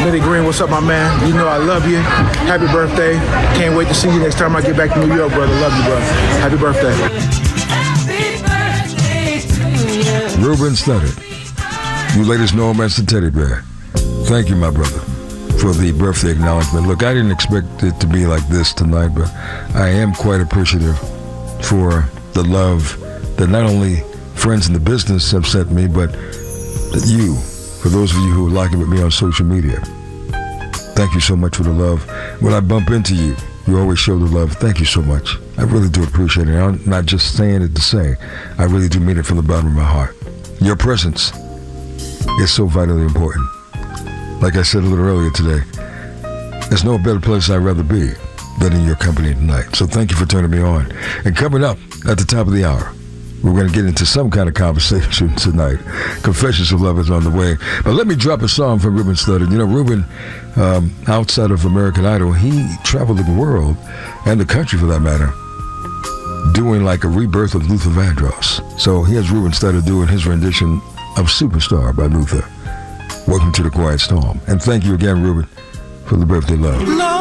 Smitty Green, what's up, my man? You know I love you. Happy birthday. Can't wait to see you next time I get back to New York, brother. Love you, brother. Happy birthday. Ruben Studdard. You ladies know him as the teddy bear. Thank you, my brother, for the birthday acknowledgement. Look, I didn't expect it to be like this tonight, but I am quite appreciative for the love that not only friends in the business have sent me, but that you, for those of you who are liking with me on social media. Thank you so much for the love. When I bump into you, you always show the love. Thank you so much. I really do appreciate it. I'm not just saying it to say. I really do mean it from the bottom of my heart. Your presence is so vitally important. Like I said a little earlier today, there's no better place I'd rather be than in your company tonight. So thank you for turning me on. And coming up at the top of the hour, we're going to get into some kind of conversation tonight. Confessions of Love is on the way. But let me drop a song from Ruben Studdard. You know, Ruben, outside of American Idol, he traveled the world, and the country for that matter, doing like a rebirth of Luther Vandross. So here's Ruben Studdard doing his rendition of Superstar by Luther. Welcome to the Quiet Storm. And thank you again, Ruben, for the birthday love.